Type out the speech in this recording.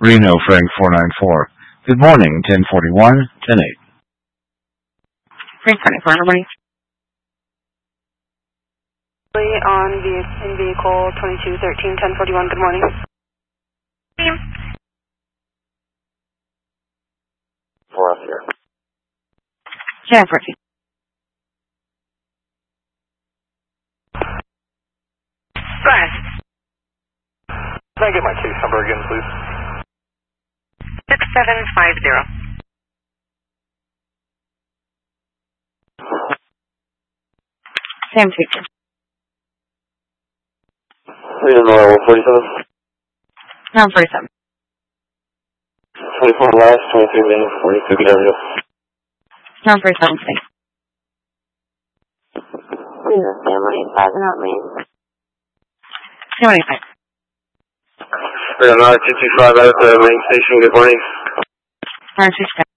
Reno Frank 494. Good morning, 1041, 108. Frank 494, good morning. In vehicle 2213, 1041, good morning. Team. 4 up here. 1014. Go ahead. Can I get my case number again, please? 6750. Same teacher. Reno 47. 947. 24 last, 23 minutes, 42 Gabriel. 947, thanks. Reno Family 5 out Main. 285. Reno 225 out at the main station, good morning. 967.